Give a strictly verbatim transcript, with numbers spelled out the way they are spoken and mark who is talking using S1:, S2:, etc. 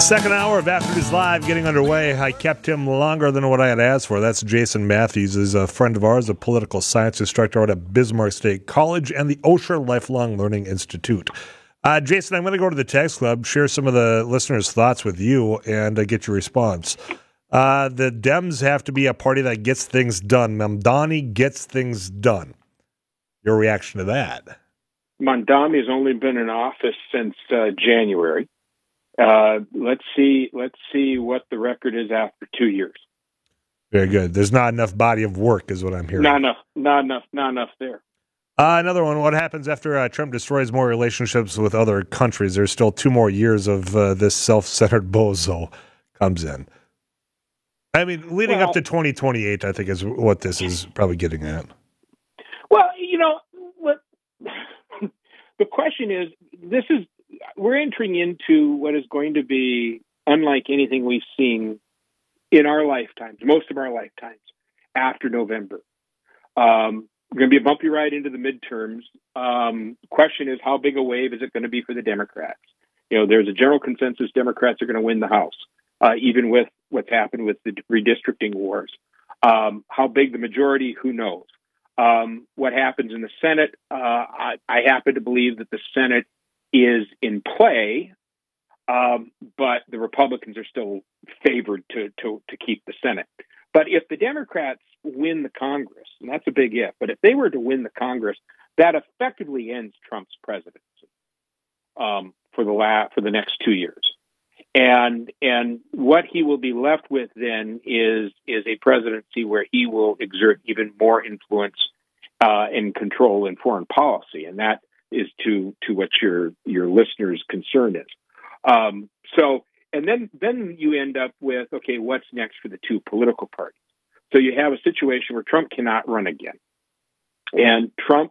S1: Second hour of After News Live getting underway. I kept him longer than what I had asked for. That's Jason Matthews, is a friend of ours, a political science instructor out at Bismarck State College and the Osher Lifelong Learning Institute. Uh, Jason, I'm going to go to the text club, share some of the listeners' thoughts with you, and uh, get your response. Uh, the Dems have to be a party that gets things done. Mamdani gets things done. Your reaction to that?
S2: Mamdani has only been in office since uh, January. Uh, let's see. Let's see what the record is after two years.
S1: Very good. There's not enough body of work, is what I'm hearing.
S2: Not enough. Not enough. Not enough there.
S1: Uh, another one. What happens after uh, Trump destroys more relationships with other countries? There's still two more years of uh, this self-centered bozo comes in. I mean, leading
S2: well,
S1: up to twenty twenty-eight, I think is what this is probably getting at.
S2: Well, you know, what the question is, this is. We're entering into what is going to be unlike anything we've seen in our lifetimes, most of our lifetimes, after November. Um, we're going to be a bumpy ride into the midterms. Um, the question is, how big a wave is it going to be for the Democrats? You know, there's a general consensus Democrats are going to win the House, uh, even with what's happened with the redistricting wars. Um, how big the majority, who knows? Um, what happens in the Senate? Uh, I, I happen to believe that the Senate is in play, um, but the Republicans are still favored to, to to keep the Senate. But if the Democrats win the Congress, and that's a big if, but if they were to win the Congress, that effectively ends Trump's presidency um, for the la- for the next two years. And and what he will be left with then is is a presidency where he will exert even more influence uh, and control in foreign policy, and that is to to what your your listeners' concern is. Um, so, and then then you end up with, okay, what's next for the two political parties? So you have a situation where Trump cannot run again, and Trump